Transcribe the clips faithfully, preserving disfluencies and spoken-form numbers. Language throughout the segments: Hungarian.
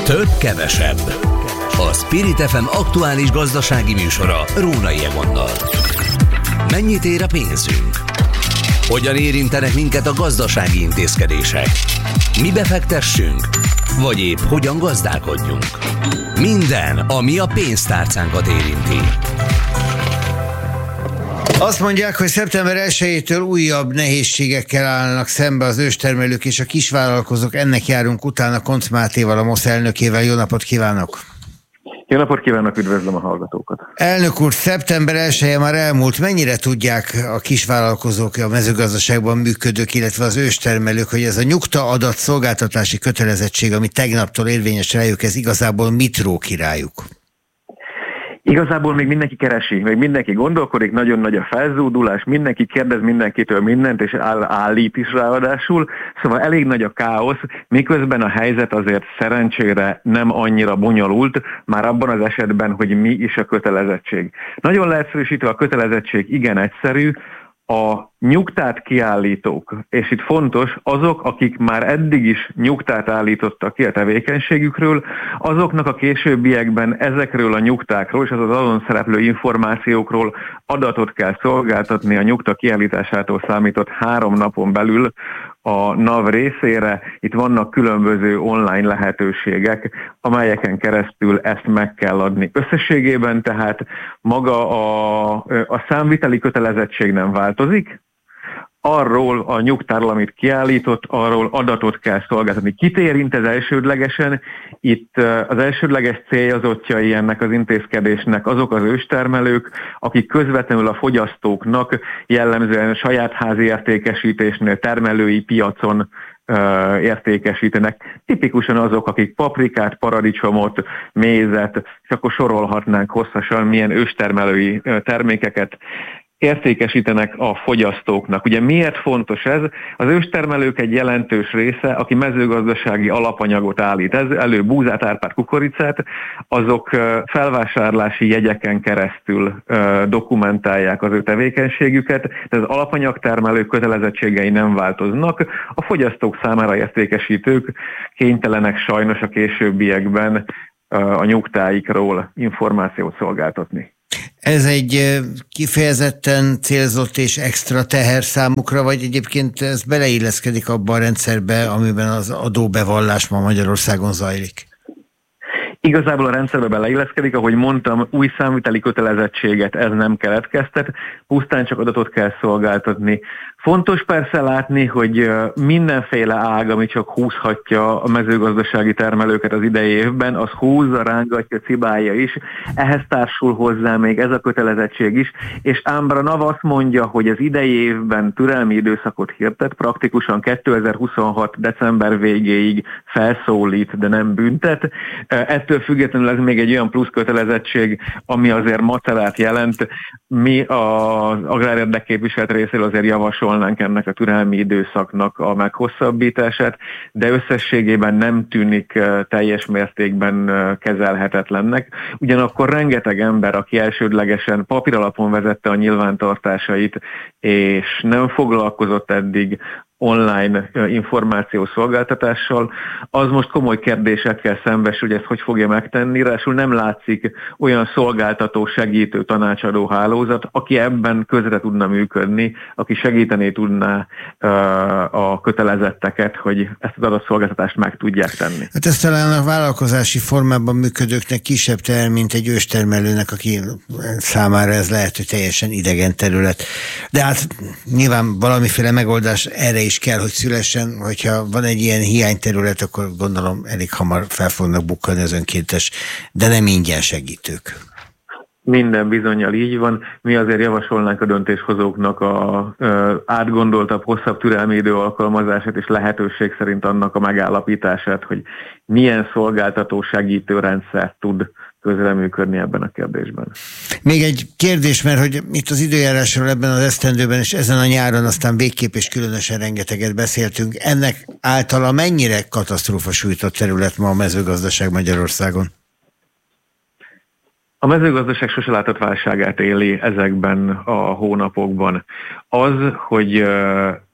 Több kevesebb. A Spirit ef em aktuális gazdasági műsora Rónai Egonnal. Mennyit ér a pénzünk? Hogyan érintenek minket a gazdasági intézkedések? Mi befektessünk? Vagy épp hogyan gazdálkodjunk? Minden, ami a pénztárcánkat érinti. Azt mondják, hogy szeptember elsejétől újabb nehézségekkel állnak szembe az őstermelők és a kisvállalkozók. Ennek járunk utána Koncz Mátéval, a MOSZ elnökével. Jó napot kívánok! Jó napot kívánok, üdvözlöm a hallgatókat! Elnök úr, szeptember elseje már elmúlt. Mennyire tudják a kisvállalkozók, a mezőgazdaságban működők, illetve az őstermelők, hogy ez a nyugta adat szolgáltatási kötelezettség, ami tegnaptól érvényes rájuk, ez igazából mit ró ki rájuk? Igazából még mindenki keresi, még mindenki gondolkodik, nagyon nagy a felzúdulás, mindenki kérdez mindenkitől mindent, és áll, állít is ráadásul, szóval elég nagy a káosz, miközben a helyzet azért szerencsére nem annyira bonyolult, már abban az esetben, hogy mi is a kötelezettség. Nagyon leegyszerűsítve a kötelezettség igen egyszerű, a nyugtát kiállítók, és itt fontos, azok, akik már eddig is nyugtát állítottak ki a tevékenységükről, azoknak a későbbiekben ezekről a nyugtákról és az az azon szereplő információkról adatot kell szolgáltatni a nyugta kiállításától számított három napon belül a NAV részére. Itt vannak különböző online lehetőségek, amelyeken keresztül ezt meg kell adni. Összességében tehát maga a, a számviteli kötelezettség nem változik, arról a nyugtáról, amit kiállított, arról adatot kell szolgáltatni. Kit érint ez elsődlegesen? Itt az elsődleges célzottjai ennek az intézkedésnek azok az őstermelők, akik közvetlenül a fogyasztóknak jellemzően a saját házi értékesítésnél, termelői piacon értékesítenek. Tipikusan azok, akik paprikát, paradicsomot, mézet, és akkor sorolhatnánk hosszasan, milyen őstermelői termékeket értékesítenek a fogyasztóknak. Ugye miért fontos ez? Az őstermelők egy jelentős része, aki mezőgazdasági alapanyagot állít ez, elő búzát, árpát, kukoricát, azok felvásárlási jegyeken keresztül dokumentálják az ő tevékenységüket, de az alapanyagtermelők kötelezettségei nem változnak. A fogyasztók számára értékesítők kénytelenek sajnos a későbbiekben a nyugtáikról információt szolgáltatni. Ez egy kifejezetten célzott és extra teher számukra, vagy egyébként ez beleilleszkedik abba a rendszerbe, amiben az adóbevallás ma Magyarországon zajlik? Igazából a rendszerbe beleilleszkedik, ahogy mondtam, új számviteli kötelezettséget ez nem keletkeztet, pusztán csak adatot kell szolgáltatni. Fontos persze látni, hogy mindenféle ág, ami csak húzhatja a mezőgazdasági termelőket az idei évben, az húzza, rángatja, cibálja is. Ehhez társul hozzá még ez a kötelezettség is, és Ámbra NAV azt mondja, hogy az idei évben türelmi időszakot hirdet, praktikusan kétezer-huszonhat. december végéig felszólít, de nem büntet. Ettől függetlenül ez még egy olyan plusz kötelezettség, ami azért macerát jelent. Mi az agrárérdeképviselet részéről azért javasolnánk ennek a türelmi időszaknak a meghosszabbítását, de összességében nem tűnik teljes mértékben kezelhetetlennek. Ugyanakkor rengeteg ember, aki elsődlegesen papíralapon vezette a nyilvántartásait, és nem foglalkozott eddig online információszolgáltatással, az most komoly kérdésekkel szembesül, hogy ezt hogy fogja megtenni, ráadásul nem látszik olyan szolgáltató, segítő, tanácsadó hálózat, aki ebben közre tudna működni, aki segíteni tudná a kötelezetteket, hogy ezt az adatszolgáltatást meg tudják tenni. Hát ez talán a vállalkozási formában működőknek kisebb teher, mint egy őstermelőnek, aki számára ez lehet, hogy teljesen idegen terület. De hát nyilván valamiféle megoldás erre is kell, hogy szülessen, hogyha van egy ilyen hiányterület, akkor gondolom elég hamar fel fognak bukkani az önkéntes, de nem ingyen segítők. Minden bizonnyal így van. Mi azért javasolnánk a döntéshozóknak a ö, átgondoltabb, hosszabb türelmi idő alkalmazását és lehetőség szerint annak a megállapítását, hogy milyen szolgáltató segítőrendszer tud közreműködni ebben a kérdésben. Még egy kérdés, mert hogy itt az időjárásról ebben az esztendőben és ezen a nyáron aztán végképp és különösen rengeteget beszéltünk. Ennek általa mennyire katasztrófa sújtott terület ma a mezőgazdaság Magyarországon? A mezőgazdaság sose látott válságát éli ezekben a hónapokban. Az, hogy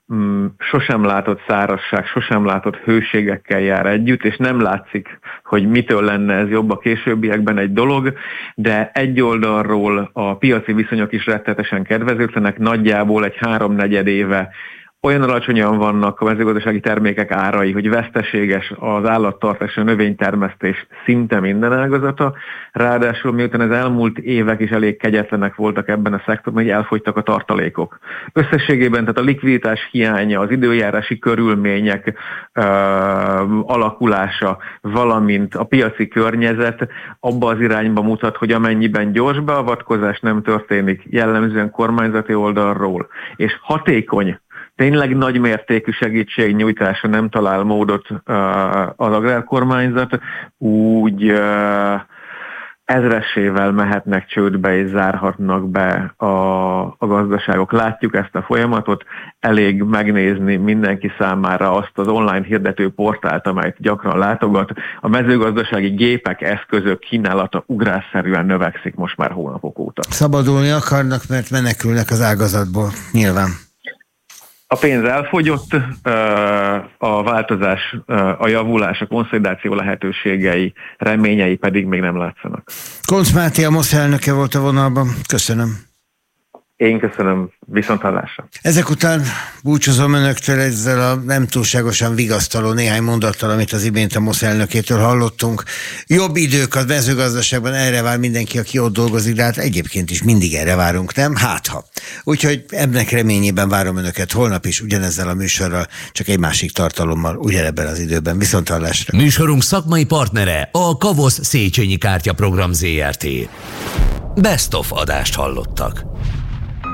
mm, sosem látott szárazság, sosem látott hőségekkel jár együtt, és nem látszik, hogy mitől lenne ez jobb a későbbiekben egy dolog, de egy oldalról a piaci viszonyok is rettetesen kedvezőtlenek, nagyjából egy háromnegyed éve olyan alacsonyan vannak a mezőgazdasági termékek árai, hogy veszteséges az állattartás, a növénytermesztés szinte minden ágazata. Ráadásul miután az elmúlt évek is elég kegyetlenek voltak ebben a szektorban, hogy elfogytak a tartalékok. Összességében tehát a likviditás hiánya, az időjárási körülmények ö, alakulása, valamint a piaci környezet abba az irányba mutat, hogy amennyiben gyors beavatkozás nem történik, jellemzően kormányzati oldalról, és hatékony, tényleg nagy mértékű segítségnyújtásra nem talál módot uh, az agrárkormányzat, úgy uh, ezresével mehetnek csődbe és zárhatnak be a, a gazdaságok. Látjuk ezt a folyamatot, elég megnézni mindenki számára azt az online hirdető portált, amelyet gyakran látogat. A mezőgazdasági gépek, eszközök kínálata ugrásszerűen növekszik most már hónapok óta. Szabadulni akarnak, mert menekülnek az ágazatból, nyilván. A pénz elfogyott, a változás, a javulás, a konszolidáció lehetőségei, reményei pedig még nem látszanak. Koncz Máté, a MOSZ elnöke volt a vonalban. Köszönöm. Én köszönöm, viszonthallásra. Ezek után búcsúzom önöktől ezzel a nem túlságosan vigasztaló néhány mondattal, amit az imént a MOSZ elnökétől hallottunk. Jobb idők a mezőgazdaságban, erre vár mindenki, aki ott dolgozik, de hát egyébként is mindig erre várunk, nem? Hát ha. Úgyhogy ennek reményében várom önöket holnap is ugyanezzel a műsorral, csak egy másik tartalommal, ugyanebben az időben. Viszonthallásra. Műsorunk szakmai partnere a Kavosz Széchenyi Kártya Program zé er té. Best of adást hallottak.